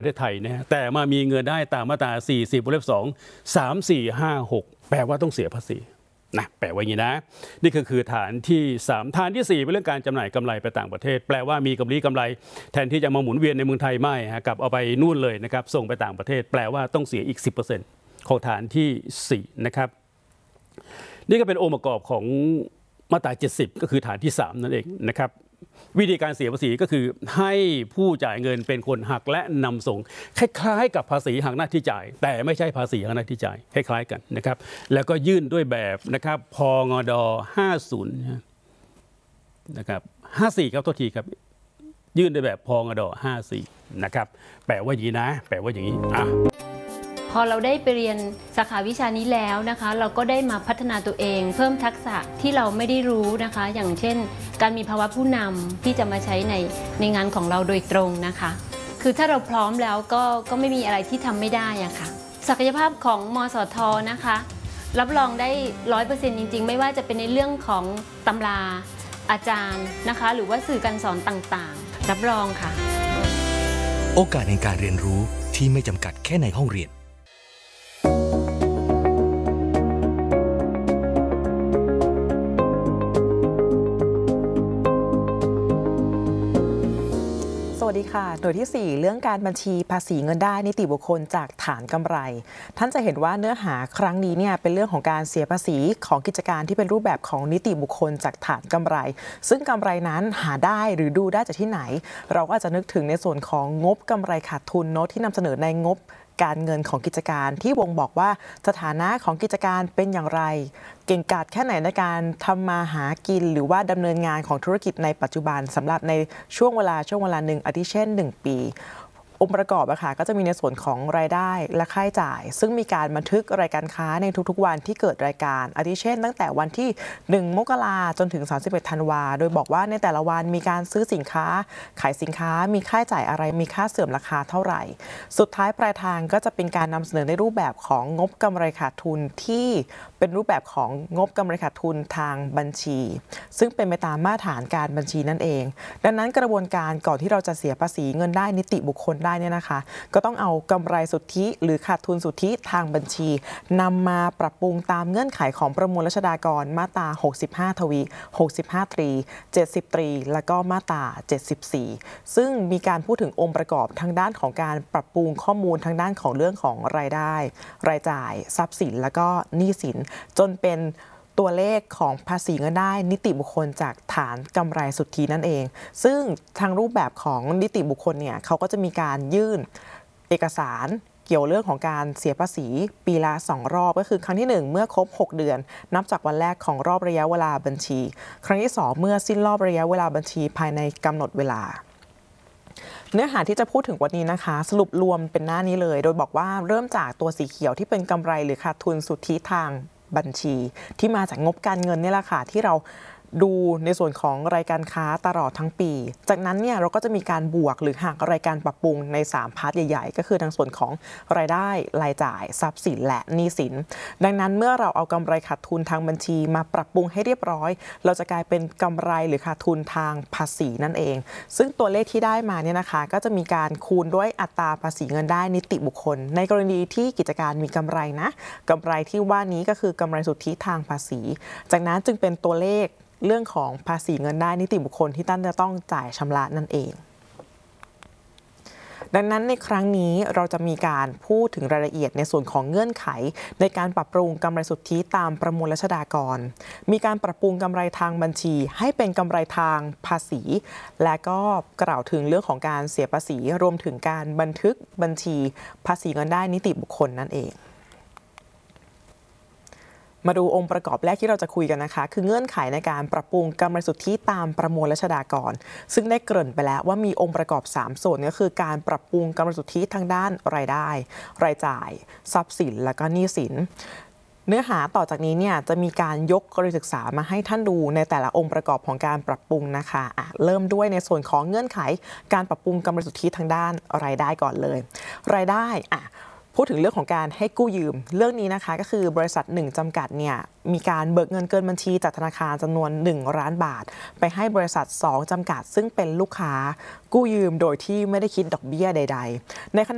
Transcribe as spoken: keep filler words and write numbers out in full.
ประเทศไทยนะแต่มามีเงินได้ตามมาตราสี่สิบวงเล็บสอง สาม สี่ ห้า หกแปลว่าต้องเสียภาษีนะแปลว่าอย่างนี้นะนี่ก็คือฐานที่สามฐานที่สี่เป็นเรื่องการจำหน่ายกำไรไปต่างประเทศแปลว่ามีกำไรกำไรแทนที่จะมาหมุนเวียนในเมืองไทยไม่ฮะกลับเอาไปนู่นเลยนะครับส่งไปต่างประเทศแปลว่าต้องเสียอีก สิบเปอร์เซ็นต์ ของฐานที่สี่นะครับนี่ก็เป็นองค์ประกอบของมาตราเจ็ดสิบก็คือฐานที่สามนั่นเองนะครับวิธีการเสียภาษีก็คือให้ผู้จ่ายเงินเป็นคนหักและนำส่งคล้ายๆกับภาษีหักหน้าที่จ่ายแต่ไม่ใช่ภาษีหักหน้าที่จ่ายคล้ายๆกันนะครับแล้วก็ยื่นด้วยแบบนะครับพงดห้าสิบนะครับห้าสิบสี่ครับโทษทีครับยื่นด้วยแบบพงดห้าสิบสี่นะครับแปลว่าอย่างนี้นะแปลว่าอย่างนี้อ่ะพอเราได้ไปเรียนสาขาวิชานี้แล้วนะคะเราก็ได้มาพัฒนาตัวเองเพิ่มทักษะที่เราไม่ได้รู้นะคะอย่างเช่นการมีภาวะผู้นำที่จะมาใช้ในในงานของเราโดยตรงนะคะคือถ้าเราพร้อมแล้วก็ก็ไม่มีอะไรที่ทำไม่ได้อะค่ะศักยภาพของมสท.นะคะรับรองได้ ร้อยเปอร์เซ็นต์ จริงๆไม่ว่าจะเป็นในเรื่องของตำราอาจารย์นะคะหรือว่าสื่อการสอนต่างๆรับรองค่ะโอกาสในการเรียนรู้ที่ไม่จำกัดแค่ในห้องเรียนสวัสดีค่ะโดยที่สี่เรื่องการบัญชีภาษีเงินได้นิติบุคคลจากฐานกำไรท่านจะเห็นว่าเนื้อหาครั้งนี้เนี่ยเป็นเรื่องของการเสียภาษีของกิจการที่เป็นรูปแบบของนิติบุคคลจากฐานกำไรซึ่งกำไรนั้นหาได้หรือดูได้จากที่ไหนเราก็อาจจะนึกถึงในส่วนของงบกำไรขาดทุนโน้ตที่นำเสนอในงบการเงินของกิจการที่วงบอกว่าสถานะของกิจการเป็นอย่างไรเก่งกาจแค่ไหนในการทำมาหากินหรือว่าดำเนินงานของธุรกิจในปัจจุบันสำหรับในช่วงเวลาช่วงเวลาหนึ่งอาทิเช่นหนึ่งปีองค์ประกอบอะค่ะก็จะมีในส่วนของรายได้และค่าใช้จ่ายซึ่งมีการบันทึกรายการค้าในทุกๆวันที่เกิดรายการอาทิเช่นตั้งแต่วันที่หนึ่งมกราจนถึงสามสิบเอ็ดธันวาโดยบอกว่าในแต่ละวันมีการซื้อสินค้าขายสินค้ามีค่าใช้จ่ายอะไรมีค่าเสื่อมราคาเท่าไหร่สุดท้ายปลายทางก็จะเป็นการนำเสนอในรูปแบบของงบกำไรขาดทุนที่เป็นรูปแบบของงบกำไรขาดทุนทางบัญชีซึ่งเป็นไปตามมาตรฐานการบัญชีนั่นเองดังนั้นกระบวนการก่อนที่เราจะเสียภาษีเงินได้นิติบุคคลได้เนี่ยนะคะก็ต้องเอากำไรสุทธิหรือขาดทุนสุทธิทางบัญชีนำมาปรับปรุงตามเงื่อนไขของประมวลรัชฎากรมาตราหกสิบห้าทวีหกสิบห้าตรีเจ็ดสิบตรีและก็มาตราเจ็ดสิบสี่ซึ่งมีการพูดถึงองค์ประกอบทางด้านของการปรับปรุงข้อมูลทางด้านของเรื่องของรายได้รายจ่ายทรัพย์สินและก็หนี้สินจนเป็นตัวเลขของภาษีเงินได้นิติบุคคลจากฐานกำไรสุทธินั่นเองซึ่งทางรูปแบบของนิติบุคคลเนี่ยเขาก็จะมีการยื่นเอกสารเกี่ยวเรื่องของการเสียภาษีปีละสองรอบก็คือครั้งที่หนึ่งเมื่อครบหกเดือนนับจากวันแรกของรอบระยะเวลาบัญชีครั้งที่สองเมื่อสิ้นรอบระยะเวลาบัญชีภายในกำหนดเวลาเนื้อหาที่จะพูดถึงวันนี้นะคะสรุปรวมเป็นหน้านี้เลยโดยบอกว่าเริ่มจากตัวสีเขียวที่เป็นกำไรหรือขาดทุนสุทธิทางบัญชีที่มาจากงบการเงินนี่แหละค่ะที่เราดูในส่วนของรายการค้าตลอดทั้งปีจากนั้นเนี่ยเราก็จะมีการบวกหรือหักรายการปรับปรุงในสามพาร์ทใหญ่ๆก็คือทางส่วนของรายได้รายจ่ายทรัพย์สินและหนี้สินดังนั้นเมื่อเราเอากำไรขาดทุนทางบัญชีมาปรับปรุงให้เรียบร้อยเราจะกลายเป็นกำไรหรือขาดทุนทางภาษีนั่นเองซึ่งตัวเลขที่ได้มาเนี่ยนะคะก็จะมีการคูณด้วยอัตราภาษีเงินได้นิติบุคคลในกรณีที่กิจการมีกำไรนะกำไรที่ว่านี้ก็คือกำไรสุทธิทางภาษีจากนั้นจึงเป็นตัวเลขเรื่องของภาษีเงินได้นิติบุคคลที่ท่านจะต้องจ่ายชำระนั่นเองดังนั้นในครั้งนี้เราจะมีการพูดถึงรายละเอียดในส่วนของเงื่อนไขในการปรับปรุงกำไรสุทธิตามประมวลรัชฎากรมีการปรับปรุงกำไรทางบัญชีให้เป็นกำไรทางภาษีและก็กล่าวถึงเรื่องของการเสียภาษีรวมถึงการบันทึกบัญชีภาษีเงินได้นิติบุคคลนั่นเองมาดูองค์ประกอบแรกที่เราจะคุยกันนะคะคือเงื่อนไขในการปรับปรุงกำไรสุทธิตามประมวลรัชฎากรซึ่งได้เกริ่นไปแล้วว่ามีองค์ประกอบสามส่วนก็คือการปรับปรุงกำไรสุทธิทางด้านรายได้รายจ่ายทรัพย์สินและก็หนี้สินเนื้อหาต่อจากนี้เนี่ยจะมีการยกกรณีศึกษามาให้ท่านดูในแต่ละองค์ประกอบของการปรับปรุงนะคะะเริ่มด้วยในส่วนของเงื่อนไขการปรับปรุงกำไรสุทธิทางด้านรายได้ก่อนเลยรายได้อ่ะพูดถึงเรื่องของการให้กู้ยืมเรื่องนี้นะคะก็คือบริษัทหนึ่งจำกัดเนี่ยมีการเบิกเงินเกินบัญชีจากธนาคารจำนวนหนึ่งล้านบาทไปให้บริษัทสองจำกัดซึ่งเป็นลูกค้ากู้ยืมโดยที่ไม่ได้คิดดอกเบี้ยใดๆในขณะ